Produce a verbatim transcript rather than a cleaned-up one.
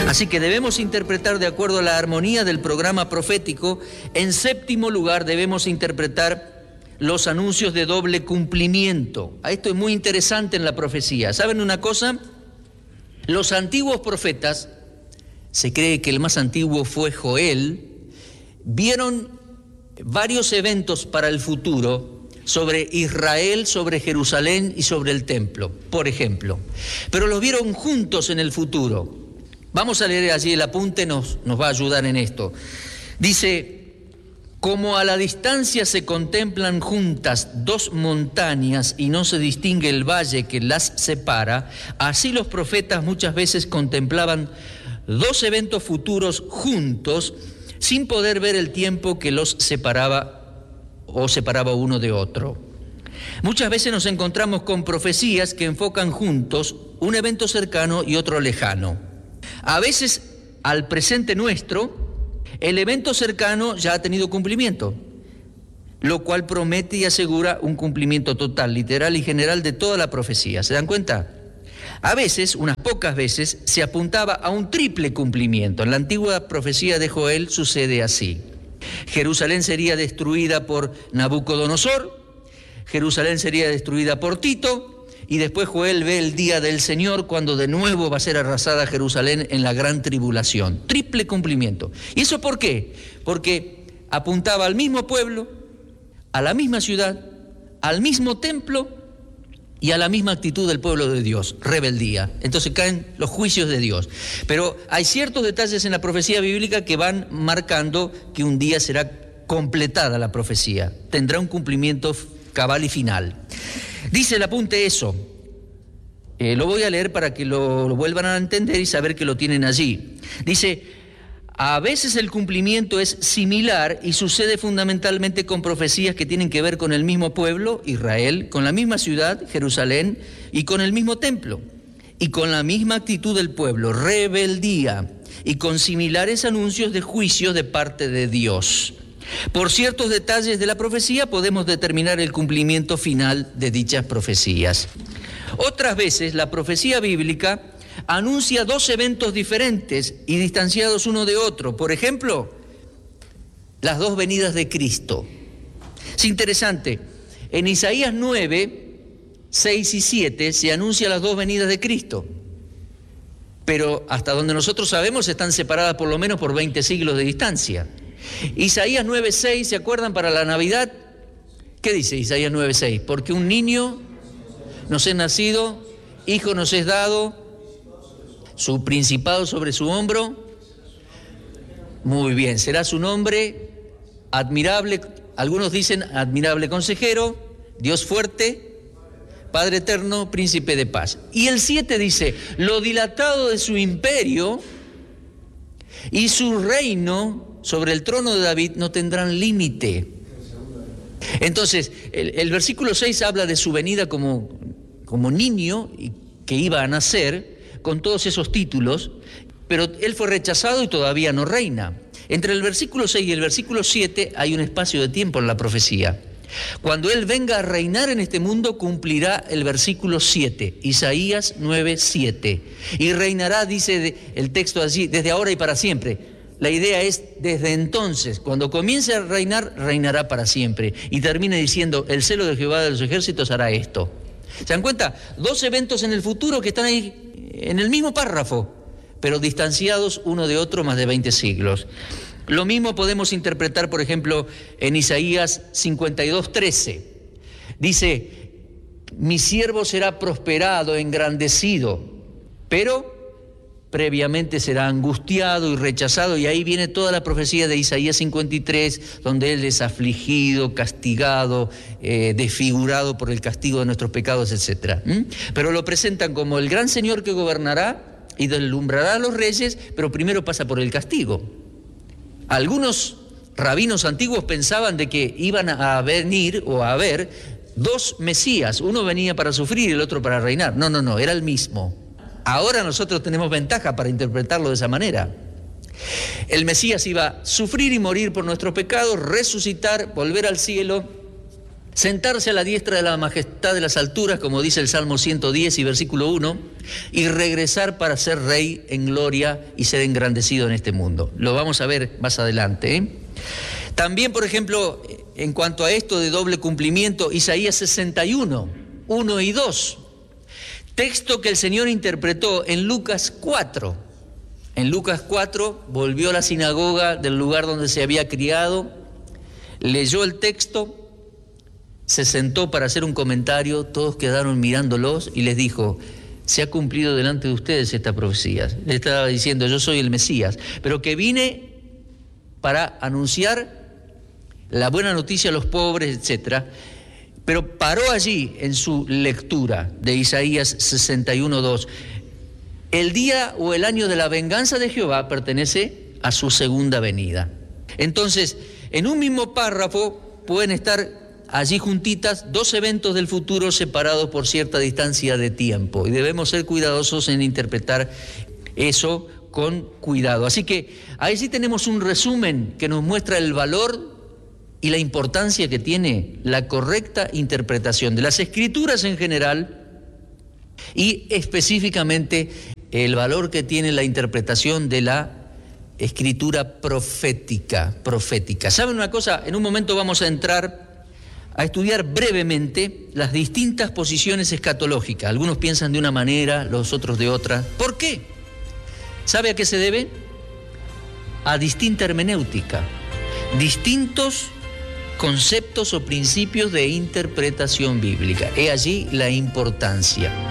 Así que debemos interpretar de acuerdo a la armonía del programa profético. En séptimo lugar, debemos interpretar los anuncios de doble cumplimiento. Esto es muy interesante en la profecía. ¿Saben una cosa? Los antiguos profetas, se cree que el más antiguo fue Joel, vieron varios eventos para el futuro sobre Israel, sobre Jerusalén y sobre el templo, por ejemplo. Pero los vieron juntos en el futuro. Vamos a leer allí el apunte, nos, nos va a ayudar en esto. Dice: como a la distancia se contemplan juntas dos montañas y no se distingue el valle que las separa, así los profetas muchas veces contemplaban dos eventos futuros juntos sin poder ver el tiempo que los separaba o separaba uno de otro. Muchas veces nos encontramos con profecías que enfocan juntos un evento cercano y otro lejano. A veces, al presente nuestro, el evento cercano ya ha tenido cumplimiento, lo cual promete y asegura un cumplimiento total, literal y general de toda la profecía. ¿Se dan cuenta? A veces, unas pocas veces, se apuntaba a un triple cumplimiento. En la antigua profecía de Joel sucede así. Jerusalén sería destruida por Nabucodonosor, Jerusalén sería destruida por Tito, y después Joel ve el día del Señor cuando de nuevo va a ser arrasada Jerusalén en la gran tribulación. Triple cumplimiento. ¿Y eso por qué? Porque apuntaba al mismo pueblo, a la misma ciudad, al mismo templo y a la misma actitud del pueblo de Dios, rebeldía. Entonces caen los juicios de Dios. Pero hay ciertos detalles en la profecía bíblica que van marcando que un día será completada la profecía. Tendrá un cumplimiento cabal y final. Dice el apunte eso. Eh, lo voy a leer para que lo, lo vuelvan a entender y saber que lo tienen allí. Dice: a veces el cumplimiento es similar y sucede fundamentalmente con profecías que tienen que ver con el mismo pueblo, Israel, con la misma ciudad, Jerusalén, y con el mismo templo, y con la misma actitud del pueblo, rebeldía, y con similares anuncios de juicios de parte de Dios. Por ciertos detalles de la profecía podemos determinar el cumplimiento final de dichas profecías. Otras veces la profecía bíblica anuncia dos eventos diferentes y distanciados uno de otro. Por ejemplo, las dos venidas de Cristo. Es interesante, en Isaías nueve, seis y siete se anuncian las dos venidas de Cristo, pero hasta donde nosotros sabemos están separadas por lo menos por veinte siglos de distancia. Isaías nueve seis, ¿se acuerdan? Para la Navidad, ¿qué dice Isaías nueve seis? Porque un niño nos es nacido, hijo nos es dado, su principado sobre su hombro. Muy bien, será su nombre admirable, algunos dicen admirable consejero, Dios fuerte, Padre eterno, príncipe de paz. Y el siete dice: lo dilatado de su imperio y su reino sobre el trono de David no tendrán límite. Entonces, el, el versículo seis habla de su venida como, como niño que iba a nacer, con todos esos títulos, pero él fue rechazado y todavía no reina. Entre el versículo seis y el versículo siete hay un espacio de tiempo en la profecía. Cuando él venga a reinar en este mundo, cumplirá el versículo siete, Isaías nueve siete, y reinará, dice el texto allí, desde ahora y para siempre. La idea es desde entonces, cuando comience a reinar, reinará para siempre. Y termina diciendo: el celo de Jehová de los ejércitos hará esto. ¿Se dan cuenta? Dos eventos en el futuro que están ahí en el mismo párrafo, pero distanciados uno de otro más de veinte siglos. Lo mismo podemos interpretar, por ejemplo, en Isaías cincuenta y dos trece. Dice: mi siervo será prosperado, engrandecido, pero previamente será angustiado y rechazado, y ahí viene toda la profecía de Isaías cincuenta y tres, donde él es afligido, castigado, eh, desfigurado por el castigo de nuestros pecados, etcétera. ¿Mm? Pero lo presentan como el gran Señor que gobernará y deslumbrará a los reyes, pero primero pasa por el castigo. Algunos rabinos antiguos pensaban de que iban a venir o a haber dos Mesías, uno venía para sufrir y el otro para reinar. No, no, no, era el mismo. Ahora nosotros tenemos ventaja para interpretarlo de esa manera. El Mesías iba a sufrir y morir por nuestros pecados, resucitar, volver al cielo, sentarse a la diestra de la majestad de las alturas, como dice el Salmo ciento diez y versículo uno, y regresar para ser rey en gloria y ser engrandecido en este mundo. Lo vamos a ver más adelante, ¿eh? También, por ejemplo, en cuanto a esto de doble cumplimiento, Isaías sesenta y uno, uno y dos, texto que el Señor interpretó en Lucas cuatro. En Lucas cuatro volvió a la sinagoga del lugar donde se había criado, leyó el texto, se sentó para hacer un comentario, todos quedaron mirándolos y les dijo: se ha cumplido delante de ustedes esta profecía. Le estaba diciendo: yo soy el Mesías, pero que vine para anunciar la buena noticia a los pobres, etcétera. Pero paró allí en su lectura de Isaías sesenta y uno, dos. El día o el año de la venganza de Jehová pertenece a su segunda venida. Entonces, en un mismo párrafo pueden estar allí juntitas dos eventos del futuro separados por cierta distancia de tiempo, y debemos ser cuidadosos en interpretar eso con cuidado. Así que ahí sí tenemos un resumen que nos muestra el valor y la importancia que tiene la correcta interpretación de las Escrituras en general y específicamente el valor que tiene la interpretación de la Escritura profética, profética. ¿Saben una cosa? En un momento vamos a entrar a estudiar brevemente las distintas posiciones escatológicas. Algunos piensan de una manera, los otros de otra. ¿Por qué? ¿Sabe a qué se debe? A distinta hermenéutica, distintos conceptos o principios de interpretación bíblica. He allí la importancia.